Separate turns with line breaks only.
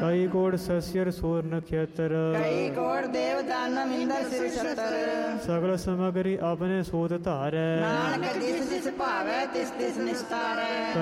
ਕਈ ਕੋੜ ਸਸਿਅਰ ਸੂਰ ਨਖੇਤਰ
ਕਈ ਕੋੜ ਦੇਵ ਦਾਨਵ ਇੰਦਰ ਸਿਰ ਛਤਰ
ਸਗਲ ਸਮਗਰੀ ਆਪਣੇ ਸੂਤ ਧਾਰੈ
ਨਾਨਕ ਜਿਸ ਜਿਸ ਭਾਵੈ ਤਿਸ ਤਿਸ ਨਿਸਤਾਰੈ